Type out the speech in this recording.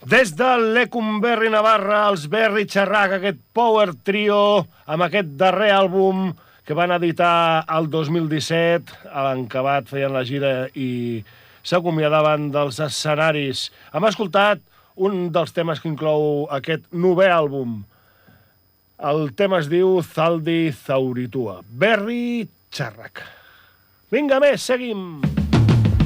Des de l'Ecumberri Navarra, els Berri Xerrac, aquest power trio, amb aquest darrer àlbum que van editar el 2017, a l'Encabat feien la gira i s'acomiadaven dels escenaris. Hem escoltat un dels temes que inclou aquest novè àlbum. El tema es diu Zaldi Zauritua. Berri Xerrac. Vinga, més, seguim!